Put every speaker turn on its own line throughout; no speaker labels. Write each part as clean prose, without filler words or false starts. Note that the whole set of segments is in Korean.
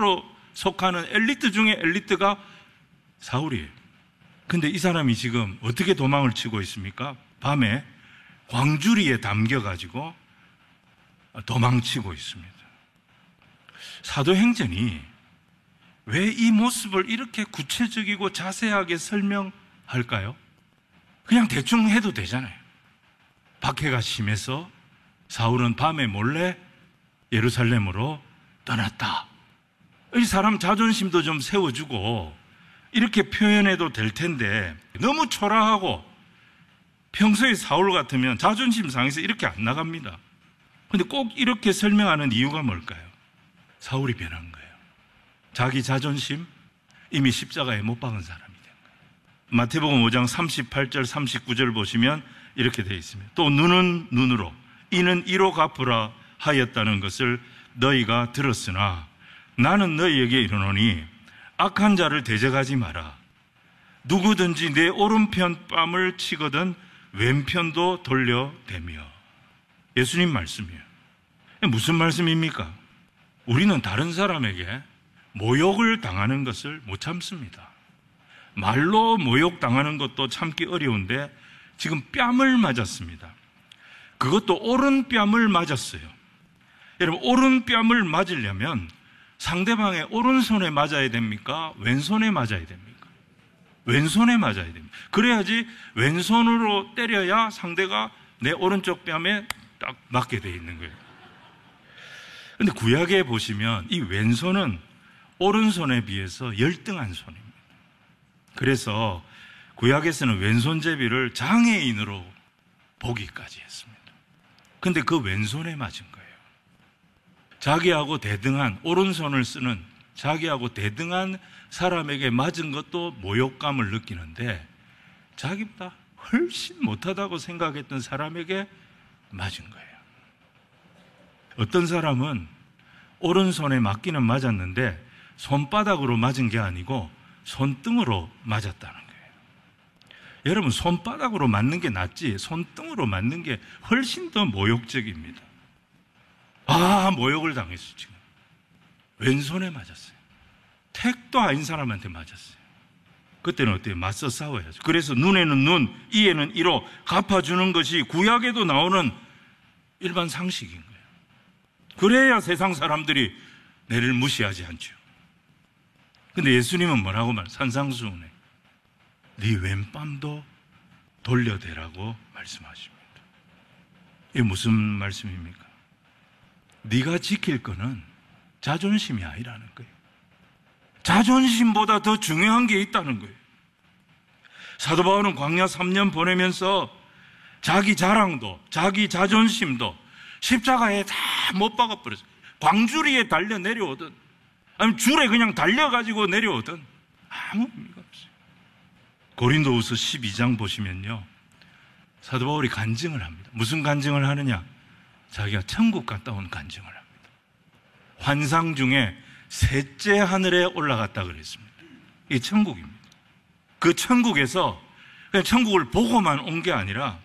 최고로 속하는 엘리트 중에 엘리트가 사울이에요. 근데 이 사람이 지금 어떻게 도망을 치고 있습니까? 밤에 광주리에 담겨가지고 도망치고 있습니다. 사도행전이 왜 이 모습을 이렇게 구체적이고 자세하게 설명할까요? 그냥 대충 해도 되잖아요. 박해가 심해서 사울은 밤에 몰래 예루살렘으로 떠났다. 이 사람 자존심도 좀 세워주고 이렇게 표현해도 될 텐데 너무 초라하고 평소에 사울 같으면 자존심 상해서 이렇게 안 나갑니다. 근데 꼭 이렇게 설명하는 이유가 뭘까요? 사울이 변한 거예요. 자기 자존심 이미 십자가에 못 박은 사람이 된 거예요. 마태복음 5장 38절 39절 보시면 이렇게 되어 있습니다. 또 눈은 눈으로 이는 이로 갚으라 하였다는 것을 너희가 들었으나 나는 너희에게 이르노니 악한 자를 대적하지 마라. 누구든지 내 오른편 뺨을 치거든 왼편도 돌려대며. 예수님 말씀이에요. 무슨 말씀입니까? 우리는 다른 사람에게 모욕을 당하는 것을 못 참습니다. 말로 모욕당하는 것도 참기 어려운데 지금 뺨을 맞았습니다. 그것도 오른뺨을 맞았어요. 여러분, 오른뺨을 맞으려면 상대방의 오른손에 맞아야 됩니까? 왼손에 맞아야 됩니까? 왼손에 맞아야 됩니다. 그래야지 왼손으로 때려야 상대가 내 오른쪽 뺨에 딱 맞게 돼 있는 거예요. 근데 구약에 보시면 이 왼손은 오른손에 비해서 열등한 손입니다. 그래서 구약에서는 왼손잡이를 장애인으로 보기까지 했습니다. 근데 그 왼손에 맞은 거예요. 자기하고 대등한, 오른손을 쓰는 자기하고 대등한 사람에게 맞은 것도 모욕감을 느끼는데 자기보다 훨씬 못하다고 생각했던 사람에게 맞은 거예요. 어떤 사람은 오른손에 맞기는 맞았는데 손바닥으로 맞은 게 아니고 손등으로 맞았다는 거예요. 여러분, 손바닥으로 맞는 게 낫지 손등으로 맞는 게 훨씬 더 모욕적입니다. 모욕을 당했어요. 지금 왼손에 맞았어요. 택도 아닌 사람한테 맞았어요. 그때는 어때요? 맞서 싸워야죠. 그래서 눈에는 눈, 이에는 이로 갚아주는 것이 구약에도 나오는 일반 상식인 거예요. 그래야 세상 사람들이 내를 무시하지 않죠. 근데 예수님은 뭐라고 산상수훈에 네 왼뺨도 돌려대라고 말씀하십니다. 이게 무슨 말씀입니까? 네가 지킬 거는 자존심이 아니라는 거예요. 자존심보다 더 중요한 게 있다는 거예요. 사도 바울은 광야 3년 보내면서 자기 자랑도 자기 자존심도 십자가에 다 못 박아버렸어요. 광주리에 달려 내려오든 아니면 줄에 그냥 달려가지고 내려오든 아무 의미가 없어요. 고린도후서 12장 보시면요, 사도 바울이 간증을 합니다. 무슨 간증을 하느냐? 자기가 천국 갔다 온 간증을 합니다. 환상 중에 셋째 하늘에 올라갔다 그랬습니다. 이게 천국입니다. 그 천국에서 그냥 천국을 보고만 온 게 아니라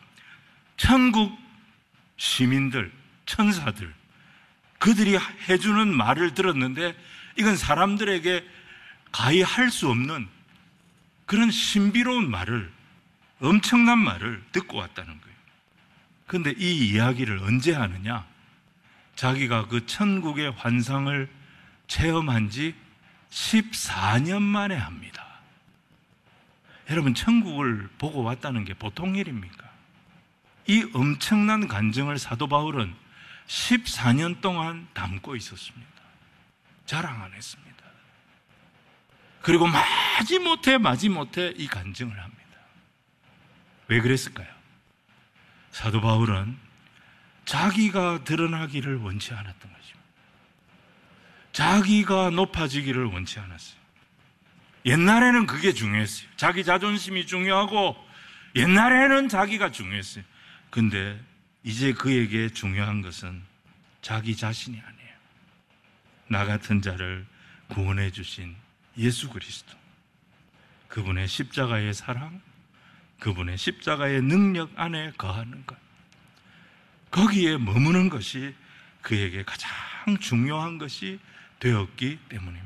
천국 시민들, 천사들, 그들이 해주는 말을 들었는데 이건 사람들에게 가히 할 수 없는 그런 신비로운 말을, 엄청난 말을 듣고 왔다는 거예요. 그런데 이 이야기를 언제 하느냐? 자기가 그 천국의 환상을 체험한 지 14년 만에 합니다. 여러분, 천국을 보고 왔다는 게 보통 일입니까? 이 엄청난 간증을 사도 바울은 14년 동안 담고 있었습니다. 자랑 안 했습니다. 그리고 마지못해 이 간증을 합니다. 왜 그랬을까요? 사도 바울은 자기가 드러나기를 원치 않았던 것입니다. 자기가 높아지기를 원치 않았어요. 옛날에는 그게 중요했어요. 자기 자존심이 중요하고 옛날에는 자기가 중요했어요. 근데 이제 그에게 중요한 것은 자기 자신이 아니에요. 나 같은 자를 구원해 주신 예수 그리스도, 그분의 십자가의 사랑, 그분의 십자가의 능력 안에 거하는 것, 거기에 머무는 것이 그에게 가장 중요한 것이 되었기 때문입니다.